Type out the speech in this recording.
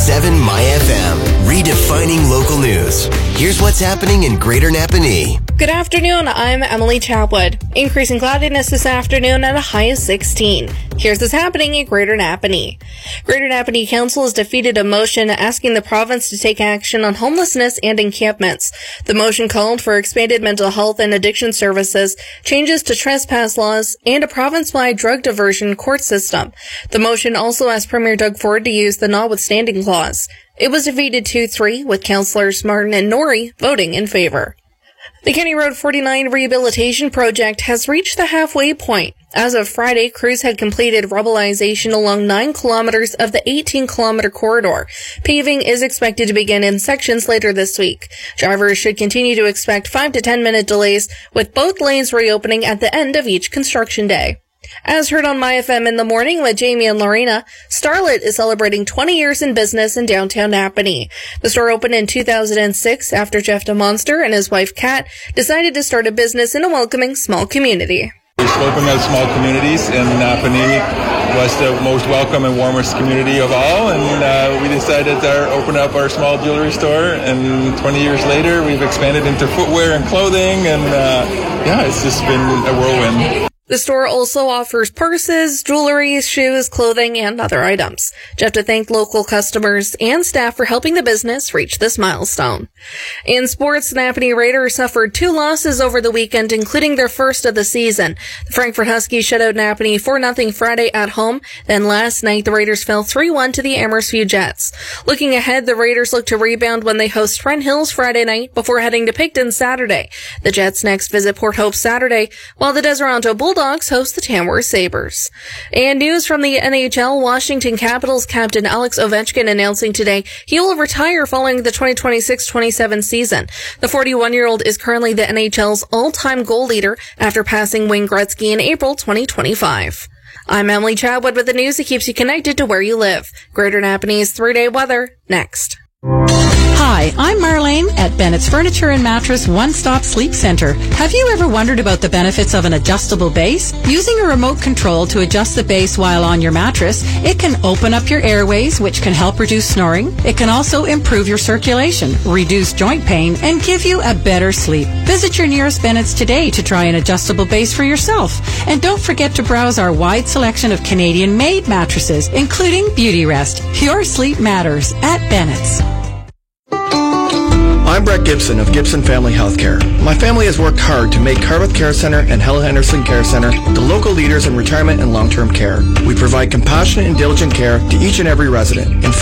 107 My FM, redefining local news. Here's what's happening in Greater Napanee. Good afternoon, I'm Emily Chapwood. Increasing cloudiness this afternoon at a high of 16. Here's what's happening in Greater Napanee. Greater Napanee Council has defeated a motion asking the province to take action on homelessness and encampments. The motion called for expanded mental health and addiction services, changes to trespass laws, and a province-wide drug diversion court system. The motion also asked Premier Doug Ford to use the notwithstanding clause. It was defeated 2-3, with Councillors Martin and Norrie voting in favor. The County Road 49 rehabilitation project has reached the halfway point. As of Friday, crews had completed rubblization along 9 kilometers of the 18-kilometer corridor. Paving is expected to begin in sections later this week. Drivers should continue to expect 5 to 10-minute delays, with both lanes reopening at the end of each construction day. As heard on My FM in the morning with Jamie and Lorena, Starlet is celebrating 20 years in business in downtown Napanee. The store opened in 2006 after Jeff DeMonster and his wife Kat decided to start a business in a welcoming small community. We've spoken of small communities, and Napanee was the most welcome and warmest community of all, and we decided to open up our small jewelry store, and 20 years later we've expanded into footwear and clothing, and it's just been a whirlwind. The store also offers purses, jewelry, shoes, clothing, and other items. Jeff thanked local customers and staff for helping the business reach this milestone. In sports, the Napanee Raiders suffered 2 losses over the weekend, including their first of the season. The Frankfort Huskies shut out Napanee 4-0 Friday at home. Then last night, the Raiders fell 3-1 to the Amherst Jets. Looking ahead, the Raiders look to rebound when they host Trent Hills Friday night before heading to Picton Saturday. The Jets next visit Port Hope Saturday, while the Deseronto Bulldogs host the Tamworth Sabres. And news from the NHL, Washington Capitals captain Alex Ovechkin announcing today he will retire following the 2026-27 season. The 41-year-old is currently the NHL's all-time goal leader after passing Wayne Gretzky in April 2025. I'm Emily Chadwood with the news that keeps you connected to where you live. Greater Napanee's 3-day weather, next. Hi, I'm Marlene at Bennett's Furniture and Mattress One-Stop Sleep Center. Have you ever wondered about the benefits of an adjustable base? Using a remote control to adjust the base while on your mattress, it can open up your airways, which can help reduce snoring. It can also improve your circulation, reduce joint pain, and give you a better sleep. Visit your nearest Bennett's today to try an adjustable base for yourself. And don't forget to browse our wide selection of Canadian-made mattresses, including Beauty Rest. Your sleep matters at Bennett's. I'm Brett Gibson of Gibson Family Healthcare. My family has worked hard to make Cardiff Care Centre and Helen Henderson Care Centre the local leaders in retirement and long-term care. We provide compassionate and diligent care to each and every resident. In